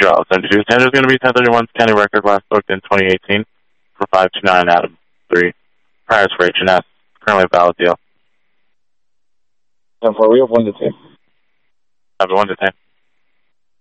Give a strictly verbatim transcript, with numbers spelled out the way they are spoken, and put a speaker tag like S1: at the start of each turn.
S1: Draw seventy-two. Tanner's going to be ten thirty-one county record last booked in twenty eighteen for five two nine Adam three. Price for H and S. Currently a valid deal.
S2: ten four, we have one to ten.
S1: Have a one to ten.